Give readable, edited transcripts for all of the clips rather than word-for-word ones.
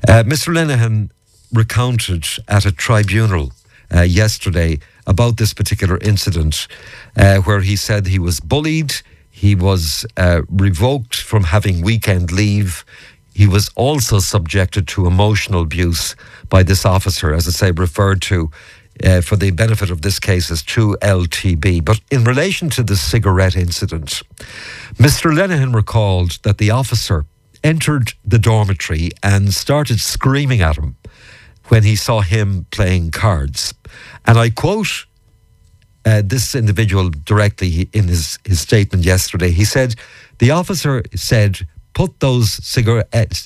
Mr. Lenihan recounted at a tribunal yesterday about this particular incident where he said he was bullied, he was revoked from having weekend leave. He was also subjected to emotional abuse by this officer, as I say, referred to for the benefit of this case as 2LTB. But in relation to the cigarette incident, Mr. Lenihan recalled that the officer entered the dormitory and started screaming at him when he saw him playing cards. And I quote this individual directly in his statement yesterday. He said, the officer said, put those cigarettes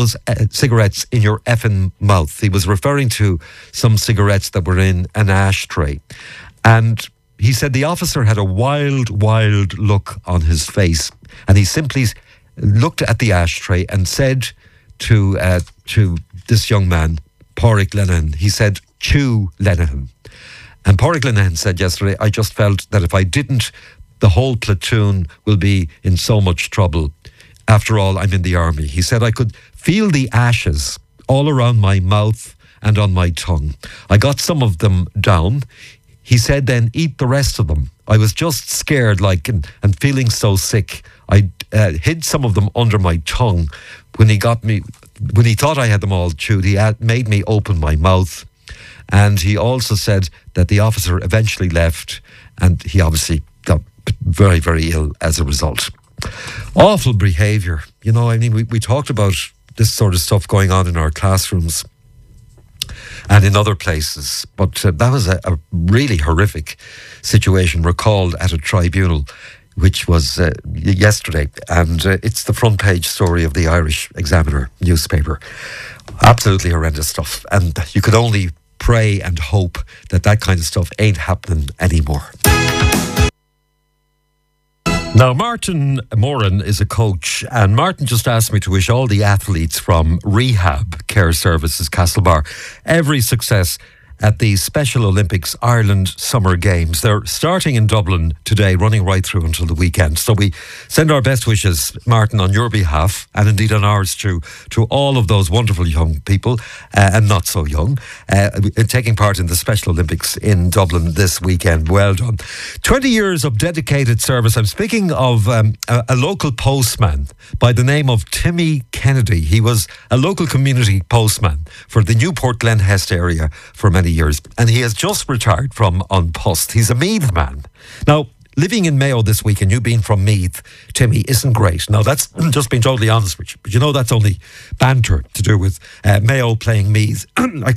in your effing mouth. He was referring to some cigarettes that were in an ashtray. And he said the officer had a wild look on his face. And he simply looked at the ashtray and said to this young man, Pádraig Lenihan, he said, chew Lenihan. And Pádraig Lenihan said yesterday, I just felt that if I didn't, the whole platoon will be in so much trouble. After all, I'm in the army. He said, I could feel the ashes all around my mouth and on my tongue. I got some of them down. He said, then eat the rest of them. I was just scared and feeling so sick. I hid some of them under my tongue. When he thought I had them all chewed, he made me open my mouth. And he also said that the officer eventually left and he obviously got very, very ill as a result. Awful behaviour. You know, I mean, we talked about this sort of stuff going on in our classrooms and in other places, but that was a really horrific situation recalled at a tribunal, which was yesterday, and it's the front page story of the Irish Examiner newspaper. Absolutely horrendous stuff, and you could only pray and hope that kind of stuff ain't happening anymore. Now, Martin Moran is a coach, and Martin just asked me to wish all the athletes from Rehab Care Services Castlebar every success at the Special Olympics Ireland Summer Games. They're starting in Dublin today, running right through until the weekend. So we send our best wishes, Martin, on your behalf, and indeed on ours too, to all of those wonderful young people, and not so young, taking part in the Special Olympics in Dublin this weekend. Well done. 20 years of dedicated service. I'm speaking of a local postman by the name of Timmy Kennedy. He was a local community postman for the Newport Glen Hest area for many years, and he has just retired from An Post. He's a Meath man. Now, living in Mayo this week, and you being from Meath, Timmy, isn't great. Now, that's just being totally honest with you, but you know that's only banter to do with Mayo playing Meath,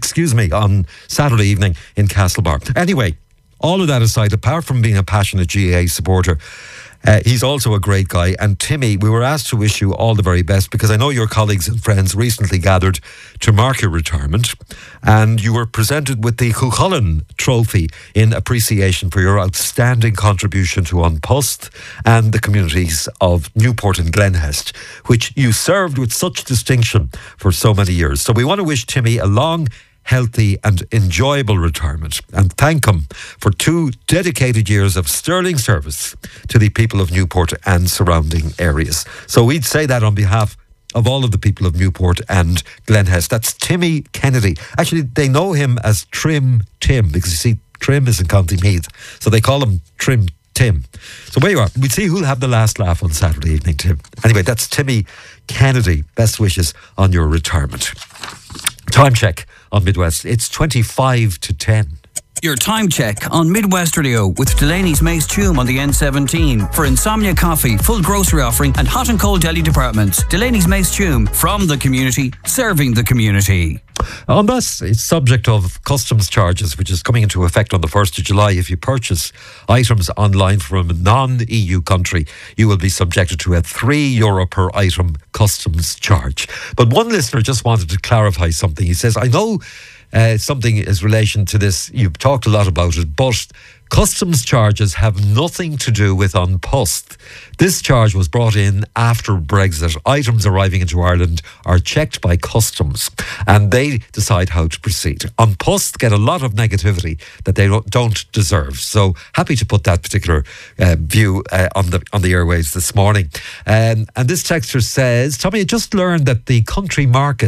on Saturday evening in Castlebar. Anyway, all of that aside, apart from being a passionate GAA supporter, he's also a great guy. And Timmy, we were asked to wish you all the very best because I know your colleagues and friends recently gathered to mark your retirement, and you were presented with the Cuchulainn Trophy in appreciation for your outstanding contribution to An Post and the communities of Newport and Glen Hest, which you served with such distinction for so many years. So we want to wish Timmy a long, healthy and enjoyable retirement and thank him for 2 dedicated years of sterling service to the people of Newport and surrounding areas. So we'd say that on behalf of all of the people of Newport and Glen Hest. That's Timmy Kennedy. Actually, they know him as Trim Tim because, you see, Trim is in County Meath, so they call him Trim Tim. So there you are. We'll see who'll have the last laugh on Saturday evening, Tim. Anyway, that's Timmy Kennedy. Best wishes on your retirement. Time check on Midwest. It's 25 to 10. Your time check on Midwest Radio with Delaney's Mace Tume on the N17 for Insomnia Coffee, full grocery offering and hot and cold deli departments. Delaney's Mace Tume, from the community, serving the community. On this, it's subject of customs charges, which is coming into effect on the 1st of July. If you purchase items online from a non-EU country, you will be subjected to a €3 per item customs charge. But one listener just wanted to clarify something. He says, I know something is relation to this. You've talked a lot about it, but customs charges have nothing to do with An Post. This charge was brought in after Brexit. Items arriving into Ireland are checked by customs and they decide how to proceed. An Post get a lot of negativity that they don't deserve. So happy to put that particular view on the airwaves this morning. And this texter says, Tommy, I just learned that the country market